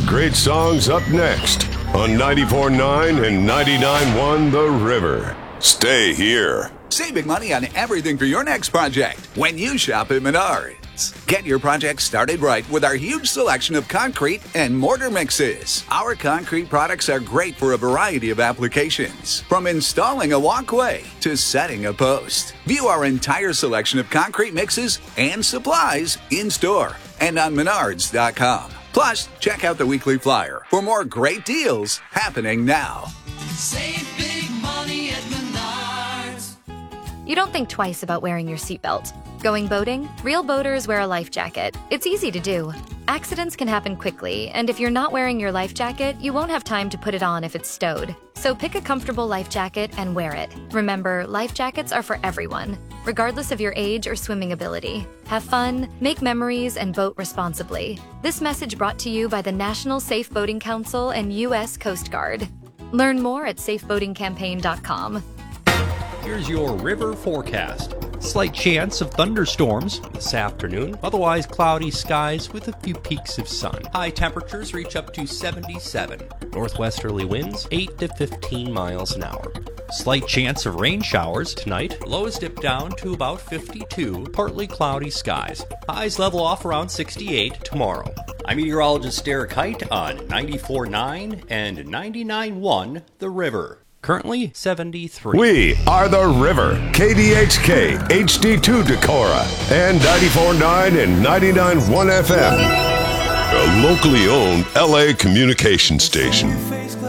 great songs up next on 94.9 and 99.1 The River. Stay here. Saving money on everything for your next project when you shop at Menards. Get your project started right with our huge selection of concrete and mortar mixes. Our concrete products are great for a variety of applications, from installing a walkway to setting a post. View our entire selection of concrete mixes and supplies in-store and on Menards.com. Plus, check out the weekly flyer for more great deals happening now. Save big money at Menards. You don't think twice about wearing your seatbelt. Going boating? Real boaters wear a life jacket. It's easy to do. Accidents can happen quickly, and if you're not wearing your life jacket, you won't have time to put it on if it's stowed. So pick a comfortable life jacket and wear it. Remember, life jackets are for everyone, regardless of your age or swimming ability. Have fun, make memories, and boat responsibly. This message brought to you by the National Safe Boating Council and U.S. Coast Guard. Learn more at safeboatingcampaign.com. Here's your river forecast. Slight chance of thunderstorms this afternoon, otherwise cloudy skies with a few peaks of sun. High temperatures reach up to 77. Northwesterly winds 8 to 15 miles an hour. Slight chance of rain showers tonight. Lows dip down to about 52. Partly cloudy skies. Highs level off around 68 tomorrow. I'm meteorologist Derek Height on 94.9 and 99.1 The River. Currently 73. We are The River, KDHK, HD2 Decorah, and 94.9 and 99.1 FM. A locally owned LA communication station.